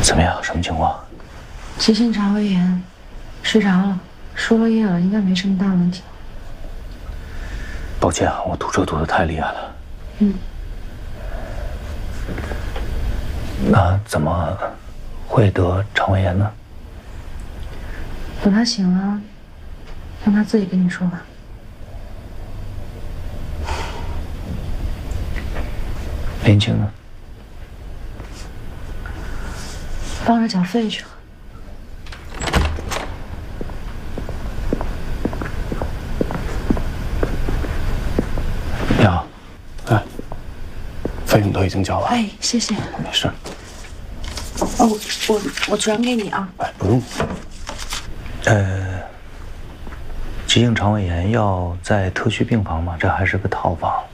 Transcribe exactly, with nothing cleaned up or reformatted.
怎么样？什么情况？ 急性肠胃炎，睡着了，输了液了，应该没什么大问题。 抱歉啊，我堵车堵得太厉害了。 嗯。 那怎么会得肠胃炎呢？ 等他醒了，让他自己跟你说吧。 林青呢？ 帮着缴费去了。 你好， 哎，费用都已经交了。 哎，谢谢。 没事。 哦，我我转给你啊。 哎，不用。 呃，急性肠胃炎要在特需病房吗？这还是个套房。